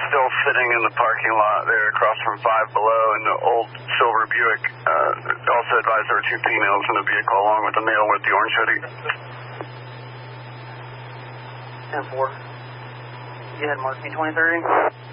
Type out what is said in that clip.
still sitting in the parking lot there across from Five Below in the old silver Buick. Also advised there were two females in the vehicle along with the male with the orange hoodie. 10-4. You had marked me 2030.